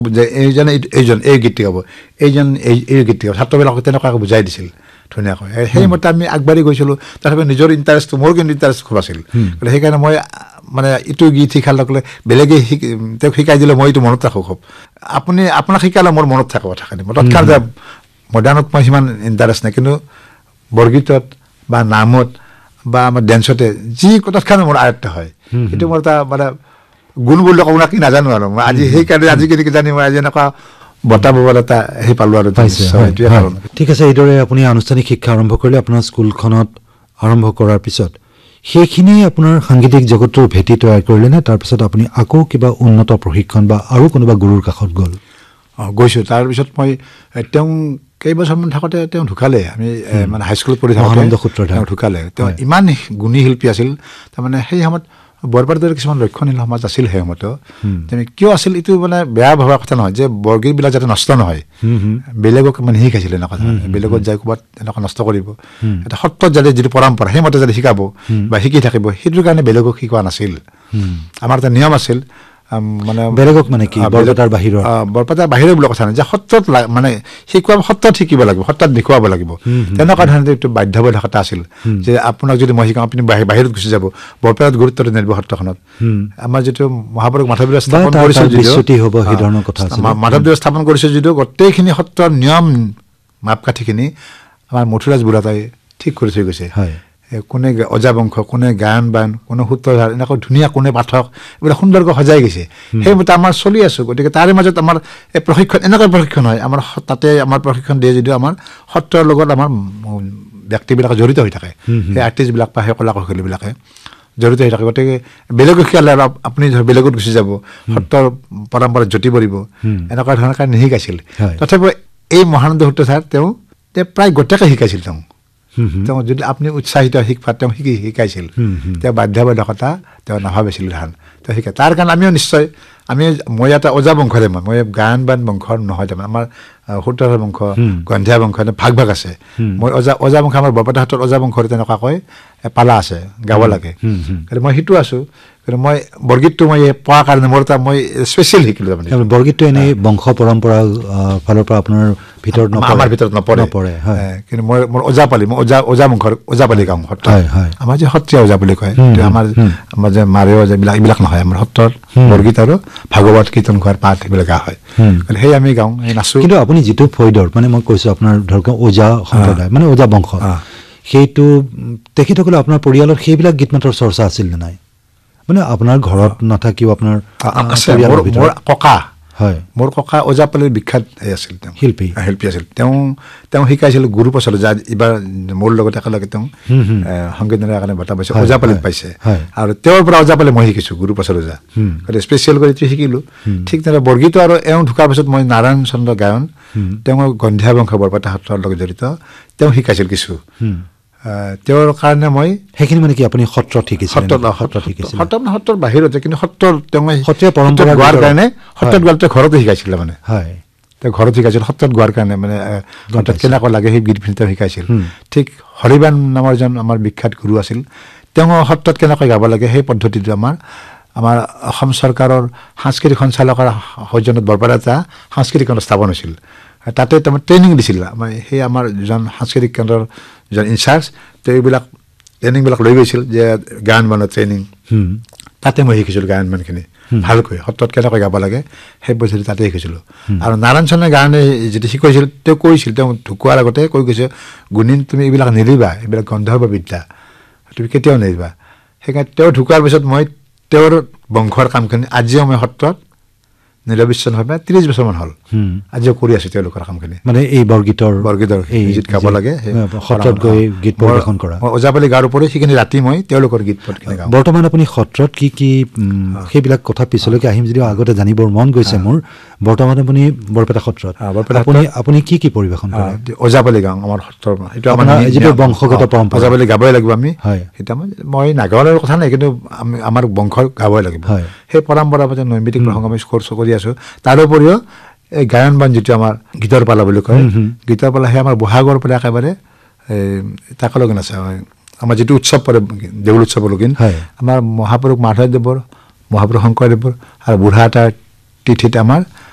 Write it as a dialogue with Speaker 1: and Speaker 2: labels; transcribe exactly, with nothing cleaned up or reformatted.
Speaker 1: যে এইজনে এইজন এই গীতটি গাব, এইজন এই এই গীতটি গাব, ছাত্ৰবিলাকক তেনেকুৱাকৈ বুজাই দিছিল ধুনীয়াকৈ। সেইমতে আমি আগবাঢ়ি গৈছিলোঁ। তথাপি নিজৰ ইণ্টাৰেষ্টটো, মোৰ কিন্তু ইণ্টাৰেষ্ট খুব আছিল। সেইকাৰণে মই মানে ইটো গীত শিকাৰ লগে লগে বেলেগে শিক তেওঁক শিকাই দিলে মই এইটো মনত ৰাখোঁ খুব। আপুনি আপোনাক শিকালে মোৰ মনত থাকে কথাখিনি। তৎক্ষণাত যে মডাৰ্ণত মই সিমান ইণ্টাৰেষ্ট নাই, কিন্তু বৰগীতত বা নামত বা আমাৰ ডেন্সতে যি তৎক্ষণাত মোৰ আয়ত্ত হয়। সেইটো মোৰ এটা মানে গুণ বুলি ক'ব কি নাজানো আৰু মই আজি সেইকাৰণে আজিকালি কিজানি মই আজি এনেকুৱা বঁটা ববল এটা সেই পালোঁ আৰু পাইছে।
Speaker 2: ঠিক আছে, এইদৰে আপুনি আনুষ্ঠানিক শিক্ষা আৰম্ভ কৰিলে আপোনাৰ স্কুলখনত আৰম্ভ কৰাৰ পিছত সেইখিনি আপোনাৰ সাংগীতিক জগতৰ ভেটি তৈয়াৰ কৰিলে নে তাৰপিছত আপুনি আকৌ কিবা উন্নত প্ৰশিক্ষণ বা আৰু কোনোবা গুৰুৰ কাষত গ'ল?
Speaker 1: অঁ গৈছোঁ। তাৰপিছত মই তেওঁ কেইবছৰমান থাকোঁতে তেওঁ ঢুকালে। আমি মানে হাইস্কুলত পঢ়ি থাকোঁতে
Speaker 2: সূত্ৰ
Speaker 1: তেওঁ ঢুকালে। তেওঁ ইমান গুণী শিল্পী আছিল। তাৰমানে সেই সময়ত বৰপেটাৰ কিছুমান লক্ষণীয় সমাজ আছিল সেই সময়তো। তেনে কিয় আছিল এইটো মানে বেয়া ভবাৰ কথা নহয় যে বৰগীতবিলাক যাতে নষ্ট নহয়, বেলেগক মানে শিকাইছিলে এনেকুৱা ধৰণে। বেলেগত যাই ক'ৰবাত এনেকুৱা নষ্ট কৰিব, এটা সত্ৰত যাতে যিটো পৰম্পৰা সেইমতে যাতে শিকাব বা শিকি থাকিব, সেইটোৰ কাৰণে বেলেগক শিকোৱা নাছিল। আমাৰ এটা নিয়ম আছিল মানে
Speaker 2: বেলেগক মানে কি বৰপেটাৰ বাহিৰত
Speaker 1: বৰপেটাৰ বাহিৰৰ বুলি কথা নাই, যে সত্ৰত মানে শিকোৱা সত্ৰত শিকিব লাগিব, সত্ৰত দেখুৱাব লাগিব, তেনেকুৱা ধৰণে এইটো বাধ্যবাধকতা আছিল যে আপোনাক যদি মই শিকাওঁ আপুনি বাহিৰত গুচি যাব, বৰপেটাত গুৰুত্বটো নিদিব সত্ৰখনত। আমাৰ যিটো মহাপুৰুষ মাধৱদেৱে স্থাপন কৰিছিল মাধৱদেৱে স্থাপন কৰিছিল যদিও গোটেইখিনি সত্ৰৰ নিয়ম মাপকাঠিখিনি আমাৰ মথুৰাজ বুঢ়াতাই ঠিক কৰি থৈ গৈছে। কোনে অজা বংশ, কোনে গায়ন বায়ন, কোনে সূত্ৰধাৰ, এনেকৈ ধুনীয়া কোনে পাঠক, এইবিলাক সুন্দৰকৈ সজাই গৈছে। সেইমতে আমাৰ চলি আছোঁ। গতিকে তাৰে মাজত আমাৰ এই প্ৰশিক্ষণ এনেকুৱা প্ৰশিক্ষণ হয়, আমাৰ তাতে আমাৰ প্ৰশিক্ষণ দিয়ে যদিও আমাৰ সত্ৰৰ লগত আমাৰ ব্যক্তিবিলাক জড়িত হৈ থাকে, সেই আৰ্টিষ্টবিলাক বা সেই কলা কৌশলীবিলাকে জড়িত হৈ থাকে। গতিকে বেলেগক শিকালে আৰু আপুনি বেলেগত গুচি যাব, সত্ৰৰ পৰম্পৰাত জটি পৰিব, এনেকুৱা ধৰণৰ কাৰণে নিশিকাইছিল। তথাপিও এই মহানন্দ সূত্ৰধাৰ তেওঁ তেওঁ প্ৰায় গোটেইকে শিকাইছিল। তেওঁ তেওঁ যদি আপুনি উৎসাহিত শিকবাত তেওঁ শিকি শিকাইছিল। তেওঁ বাধ্যবাধকতা তেওঁ নাভাবিছিল ধান তেওঁ শিকায়। তাৰ কাৰণে আমিও নিশ্চয় আমি মই এটা ওজা বংশৰে মই মই গায়ন বায়ন বংশৰ নহয়। তাৰমানে আমাৰ সূত্ৰধাৰ বংশ, গন্ধিয়া বংশ ভাগ ভাগ আছে। মই ওজা ওজা বংশ আমাৰ বৰপেটা হাতত ওজা বংশৰ তেনেকুৱাকৈ পালা আছে, গাব লাগে। কিন্তু মই সেইটো আছোঁ। কিন্তু মই বৰগীতটো মই পোৱাৰ কাৰণে মোৰ এটা মই স্পেচিয়েল শিকিলোঁ। তাৰমানে
Speaker 2: বৰগীতটো এনেই বংশ পৰম্পৰা ফালৰ পৰা আপোনাৰ ভিতৰত
Speaker 1: আমাৰ ভিতৰত নপৰে। কিন্তু মই মোৰ ওজাপালি মই ওজা ওজা বংশৰ ওজাপালি গাওঁ সত্ৰ। আমাৰ যে সত্ৰীয়া ওজা বুলি কয়, আমাৰ আমাৰ যে মাৰে ওজা এইবিলাক এইবিলাক নহয়। আমাৰ সত্ৰত বৰগীত আৰু ভাগৱত কীৰ্তন ঘোষাৰ পাঠ এইবিলাক গা হয়। সেই আমি গাওঁ, এই নাচোঁ।
Speaker 2: কিন্তু আপুনি যিটো ফৈদৰ মানে মই কৈছোঁ আপোনাৰ ধৰক ওজা সম্প্ৰদায় মানে ওজা বংশ, সেইটো তেখেতসকলে আপোনাৰ পৰিয়ালত সেইবিলাক গীত মাতৰ চৰ্চা আছিল নে নাই? মানে আপোনাৰ ঘৰত নাথাকিও আপোনাৰ
Speaker 1: মোৰ ককা হয় মোৰ ককা ওজাপালিৰ বিখ্যাত এই আছিল, তেওঁ
Speaker 2: শিল্পী
Speaker 1: শিল্পী আছিল। তেওঁ তেওঁ শিকাইছিল গুৰু প্ৰচলন, যা এইবাৰ মোৰ লগত একেলগে তেওঁ সংগীত নাটকৰ কাৰণে বঁটা পাইছে, ওজাপালিত পাইছে। আৰু তেওঁৰ পৰা ওজাপালি মই শিকিছোঁ, গুৰু প্ৰচলন ওজা। গতিকে স্পেচিয়েল কৰি শিকিলোঁ। ঠিক তেনেদৰে বৰগীতো আৰু এওঁ ঢুকাৰ পিছত মই নাৰায়ণ চন্দ্ৰ গায়ন, তেওঁ গন্ধিয়া বংশ বৰপেটা সত্ৰৰ লগত জড়িত, তেওঁ শিকাইছিল কিছু। তেওঁৰ কাৰণে মই
Speaker 2: সেইখিনি মানে কি আপুনি সত্ৰত শিকিছিল?
Speaker 1: সত্ৰত সত্ৰত শিকিছিল সত্ৰত সত্ৰৰ বাহিৰতে, কিন্তু সত্ৰৰ তেওঁ সত্ৰীয়া পৰম্পৰা গোৱাৰ কাৰণে সত্ৰত গোৱাৰ তেওঁ ঘৰতে শিকাইছিলে। মানে
Speaker 2: হয়
Speaker 1: তেওঁ ঘৰত শিকাইছিল সত্ৰত গোৱাৰ কাৰণে, মানে সত্ৰত কেনেকুৱা লাগে সেই গীতখিনি তেওঁ শিকাইছিল। ঠিক হৰিবান নামৰ এজন আমাৰ বিখ্যাত গুৰু আছিল, তেওঁ সত্ৰত কেনেকৈ গাব লাগে সেই পদ্ধতিটো আমাৰ আমাৰ অসম চৰকাৰৰ সাংস্কৃতিক সঞ্চালকৰ সৌজন্যত বৰপেটা এটা সাংস্কৃতিক কেন্দ্ৰ স্থাপন হৈছিল। তাতে তাৰমানে ট্ৰেইনিং দিছিল। আমাৰ সেই আমাৰ যিজন সাংস্কৃতিক কেন্দ্ৰৰ যিজন ইনচাৰ্জ, তেওঁ এইবিলাক ট্ৰেইনিংবিলাক লৈ গৈছিল, যে গায়ন বায়নৰ ট্ৰেইনিং। তাতে মই শিকিছিলোঁ গায়ন বায়নখিনি ভালকৈ, সত্ৰত কেনেকৈ গাব লাগে সেই পদ্ধতি তাতে শিকিছিলোঁ। আৰু নাৰায়ণ চন্দ্ৰ গায়নে যিটো শিকাইছিল, তেওঁ কৈছিল, তেওঁ ঢুকোৱাৰ আগতে কৈ গৈছে, গুণীন তুমি এইবিলাক নেৰিবা, এইবিলাক গন্ধৰ্ব বিদ্যা তুমি কেতিয়াও নেৰিবা। সেইকাৰণে তেওঁ ঢুকোৱাৰ পিছত মই তেওঁৰ বংশৰ কামখিনি আজিও মই সত্ৰত নিৰবিচ্ছিন্নভাৱে ত্ৰিছ বছৰমান হ'ল আজিও কৰি আছোঁ তেওঁলোকৰ কামখিনি।
Speaker 2: মানে এই বৰগীতৰ
Speaker 1: বৰগীতৰ গীত গাব লাগে,
Speaker 2: সত্ৰত গৈ গীত পৰিৱেশন কৰা,
Speaker 1: মই ওজাপালি গাঁৱৰ উপৰি সেইখিনি ৰাতি মই তেওঁলোকৰ গীত পদখিনি গাওঁ।
Speaker 2: বৰ্তমান আপুনি সত্ৰত কি কি সেইবিলাক কথা পিছলৈকে আহিম, যদিও আগতে জানিবৰ মন গৈছে মোৰ। বৰ্তমান আপুনি বৰপেটা সত্ৰত আপুনি আপুনি কি কি পৰিৱেশন কৰে?
Speaker 1: ওজাপালি গাওঁ আমাৰ সত্ৰৰ, সেইটো আমাৰ
Speaker 2: যিটো বংশগত পৰম্পৰা,
Speaker 1: ওজাপালি গাবই লাগিব আমি। সেইটো মই নাগাওৱাৰ কথা নাই, কিন্তু আমি আমাৰ বংশৰ গাবই লাগিব। সেই পৰম্পৰাৰ প্ৰতি নৈমিত্তিক প্ৰসংগ আমি কৰ্চ কৰি আছোঁ। তাৰোপৰিও এই গায়ন বায়ন যিটো আমাৰ গীতৰ পালা বুলি কয়, গীতৰ পালা সেই আমাৰ বহাগৰ পৰা একেবাৰে তাকে লগিন আছে। আমাৰ যিটো উৎসৱ পৰে দেউল উৎসৱৰ লগিন, আমাৰ মহাপুৰুষ মাধৱদেৱৰ, মহাপুৰুষ শংকৰদেৱৰ আৰু বুঢ়া এটাৰ তিথিত আমাৰ